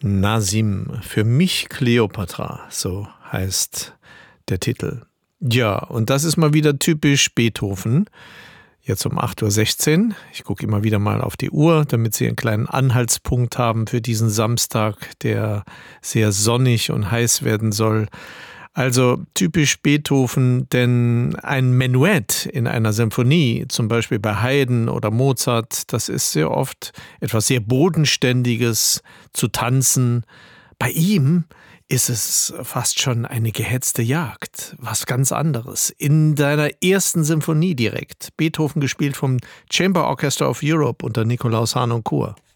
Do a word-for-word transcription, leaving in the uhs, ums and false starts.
Nasim, für mich Kleopatra, so heißt der Titel. Ja, und das ist mal wieder typisch Beethoven. Jetzt um acht Uhr sechzehn. Ich gucke immer wieder mal auf die Uhr, damit Sie einen kleinen Anhaltspunkt haben für diesen Samstag, der sehr sonnig und heiß werden soll. Also typisch Beethoven, denn ein Menuett in einer Symphonie, zum Beispiel bei Haydn oder Mozart, das ist sehr oft etwas sehr Bodenständiges zu tanzen. Bei ihm ist es fast schon eine gehetzte Jagd, was ganz anderes. In seiner ersten Symphonie direkt, Beethoven gespielt vom Chamber Orchestra of Europe unter Nikolaus Harnoncourt.